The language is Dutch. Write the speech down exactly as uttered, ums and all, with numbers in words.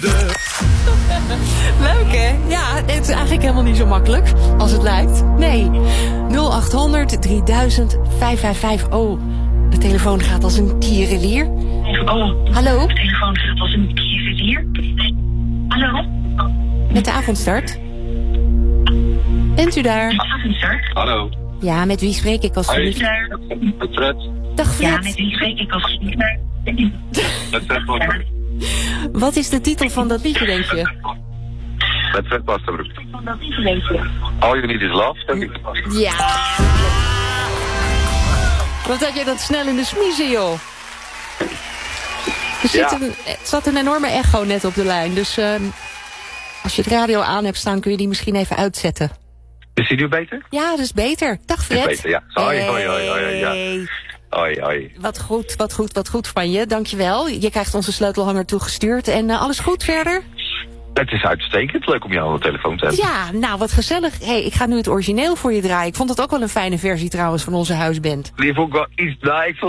Leuk, hè? Ja, het is eigenlijk helemaal niet zo makkelijk als het lijkt. Nee. nul acht honderd drieduizend vijfhonderdvijfenvijftig. Oh, de telefoon gaat als een tierenlier. Oh, Hallo? de telefoon gaat als een tierenlier. Hallo? Met de avondstart. Bent u daar? Avondstart. Hallo. Ja, met wie spreek ik alsjeblieft? Met Fred. Dag Ja, Fred. met wie spreek ik als Met Fred Pasterbroek. Wat is de titel van dat liedje, denk je? Met Fred Pasterbroek. van dat liefde. All you need is love, denk ik. Ja. Wat had je dat snel in de smiezen, joh. Er zit Ja. een, er zat een enorme echo net op de lijn. Dus uh, als je het radio aan hebt staan, kun je die misschien even uitzetten. Is die nu beter? Ja, dat is beter. Dag Fred. Is beter, ja. Hoi, hoi, hoi, hoi, ja. Hey. Hoi, hoi. Wat goed, wat goed, wat goed van je. Dankjewel. Je krijgt onze sleutelhanger toegestuurd. En uh, alles goed verder? Het is uitstekend. Leuk om jou aan de telefoon te hebben. Ja, nou wat gezellig. Hey, ik ga nu het origineel voor je draaien. Ik vond het ook wel een fijne versie trouwens van onze huisband. Die vond ik wel iets... Nou, ik vond